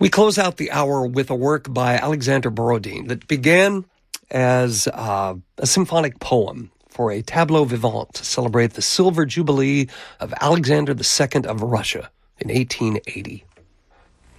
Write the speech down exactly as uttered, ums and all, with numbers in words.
We close out the hour with a work by Alexander Borodin that began as uh, a symphonic poem for a tableau vivant to celebrate the silver jubilee of Alexander the Second of Russia in eighteen eighty.